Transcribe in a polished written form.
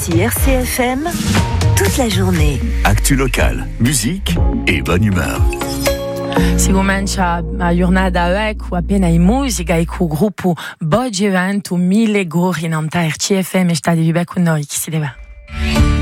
Ici RCFM, toute la journée. Actu locale, musique et bonne humeur. Sicuramente a giornata ecco appena in musica e con il gruppo Boggi Evento 1000 Gori in RCFM sta di vibe con noi chi si deve.